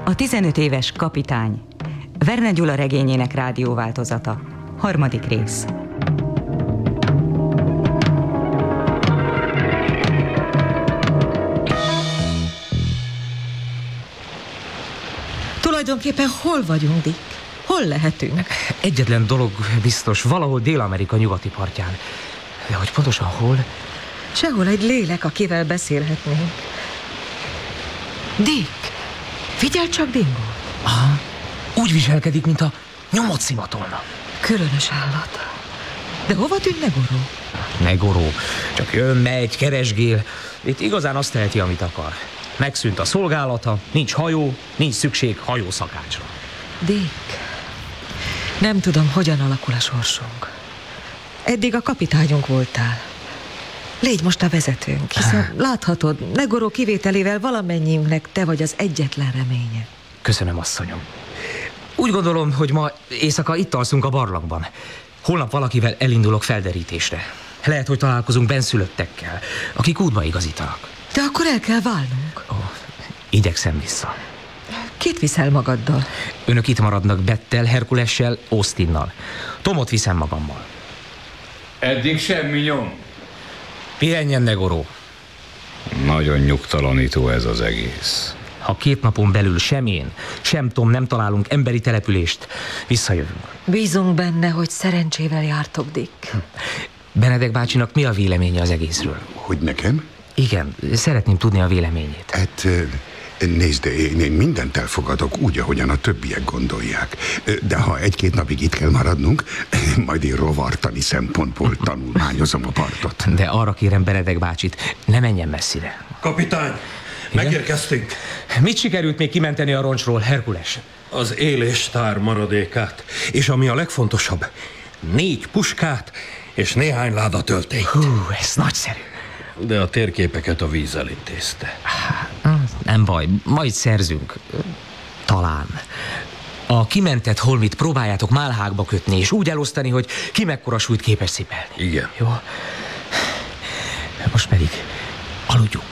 A 15 éves kapitány. Verne Gyula regényének rádióváltozata. 3. rész. Tulajdonképpen hol vagyunk, Dick? Hol lehetünk? Egyetlen dolog biztos, valahol Dél-Amerika nyugati partján. De hogy pontosan hol? Sehol egy lélek, akivel beszélhetnénk. Dick, figyelj csak, Dingo. Aha, úgy viselkedik, mint a nyomot szimatolna. Különös állat. De hova tűnt Negoró? Negoró, csak jön, megy, keresgél. Itt igazán azt teheti, amit akar. Megszűnt a szolgálata, nincs hajó, nincs szükség hajószakácsra. Dick, nem tudom, hogyan alakul a sorsunk. Eddig a kapitányunk voltál. Légy most a vezetőnk, hiszen láthatod, Negoró kivételével valamennyiünknek te vagy az egyetlen reménye. Köszönöm, asszonyom. Úgy gondolom, hogy ma éjszaka itt alszunk a barlangban. Holnap valakivel elindulok felderítésre. Lehet, hogy találkozunk benszülöttekkel, akik útba igazítanak. De akkor el kell válnunk. Igyekszem vissza. Kit viszel magaddal? Önök itt maradnak Bettel, Herkulessel, Austinnal. Tomot viszem magammal. Eddig semmi nyom. Pihenjen, Negoró. Nagyon nyugtalanító ez az egész. Ha 2 napon belül sem én, sem Tom nem találunk emberi települést, visszajövünk. Bízunk benne, hogy szerencsével jártok, Dick. Benedek bácsinak mi a véleménye az egészről? Hogy nekem? Igen, szeretném tudni a véleményét. Hát nézd, én mindent elfogadok úgy, ahogyan a többiek gondolják. De ha 1-2 napig itt kell maradnunk, majd én rovartani szempontból tanulmányozom a partot. De arra kérem Benedek bácsit, ne menjen messzire. Kapitány, megérkeztünk. Mit sikerült még kimenteni a roncsról, Herkules? Az éléstár maradékát, és ami a legfontosabb, 4 puskát és néhány láda töltényt. Ez nagyszerű. De a térképeket a víz elintézte. Nem baj, majd szerzünk. Talán. A kimentett holmit próbáljátok málhákba kötni, és úgy elosztani, hogy ki mekkora súlyt képes cipelni. Igen. Jó. Most pedig aludjunk.